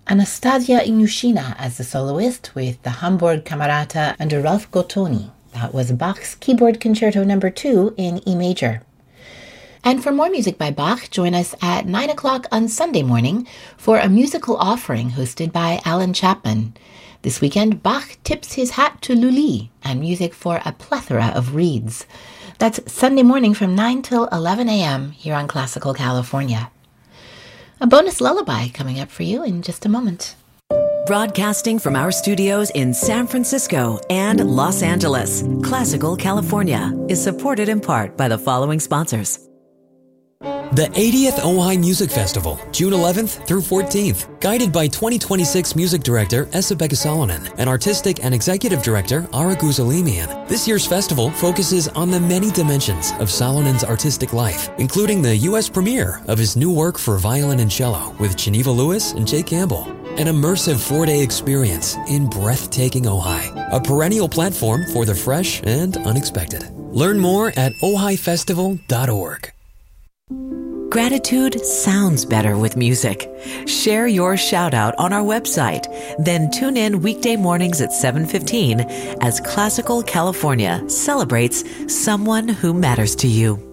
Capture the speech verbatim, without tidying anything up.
Anastasia Inushina as the soloist with the Hamburg Camerata under Ralph Gottoni. That was Bach's Keyboard Concerto number two in E major. And for more music by Bach, join us at nine o'clock on Sunday morning for a musical offering hosted by Alan Chapman. This weekend, Bach tips his hat to Lully and music for a plethora of reeds. That's Sunday morning from nine till eleven a.m. here on Classical California. A bonus lullaby coming up for you in just a moment. Broadcasting from our studios in San Francisco and Los Angeles, Classical California is supported in part by the following sponsors. The eightieth Ojai Music Festival, June eleventh through fourteenth, guided by twenty twenty-six music director Esa-Pekka Salonen and artistic and executive director Ara Guzalimian. This year's festival focuses on the many dimensions of Salonen's artistic life, including the U S premiere of his new work for violin and cello with Geneva Lewis and Jay Campbell. An immersive four-day experience in breathtaking Ojai, a perennial platform for the fresh and unexpected. Learn more at ojai festival dot org. Gratitude sounds better with music. Share your shout out on our website. Then tune in weekday mornings at seven fifteen as Classical California celebrates someone who matters to you.